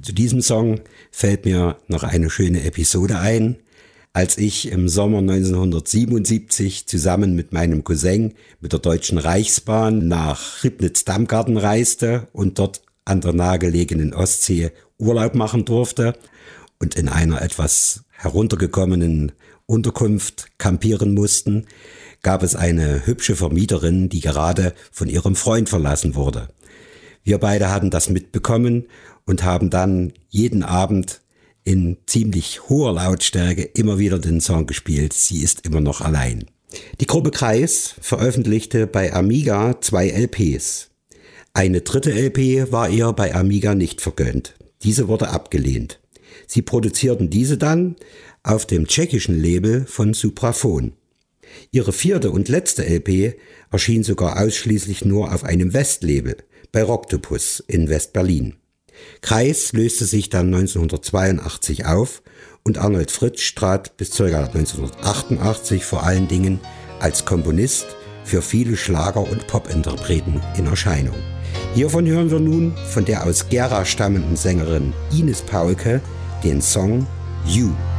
Zu diesem Song fällt mir noch eine schöne Episode ein. Als ich im Sommer 1977 zusammen mit meinem Cousin mit der Deutschen Reichsbahn nach Ribnitz-Dammgarten reiste und dort an der nahegelegenen Ostsee Urlaub machen durfte und in einer etwas heruntergekommenen Unterkunft campieren mussten, gab es eine hübsche Vermieterin, die gerade von ihrem Freund verlassen wurde. Wir beide hatten das mitbekommen und haben dann jeden Abend in ziemlich hoher Lautstärke immer wieder den Song gespielt. Sie ist immer noch allein. Die Gruppe Kreis veröffentlichte bei Amiga 2 LPs. Eine dritte LP war ihr bei Amiga nicht vergönnt. Diese wurde abgelehnt. Sie produzierten diese dann auf dem tschechischen Label von Supraphon. Ihre vierte und letzte LP erschien sogar ausschließlich nur auf einem Westlabel bei Rocktopus in West-Berlin. Kreis löste sich dann 1982 auf und Arnold Fritsch trat bis ca. 1988 vor allen Dingen als Komponist für viele Schlager- und Popinterpreten in Erscheinung. Hiervon hören wir nun von der aus Gera stammenden Sängerin Ines Paulke den Song You.